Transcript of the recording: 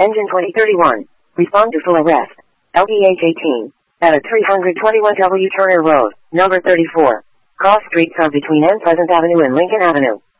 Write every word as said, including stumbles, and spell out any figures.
Engine twenty thirty-one. Respond to full arrest. L P H eighteen. At a three twenty-one W Turner Road, number thirty-four. Cross streets are between N Pleasant Avenue and Lincoln Avenue.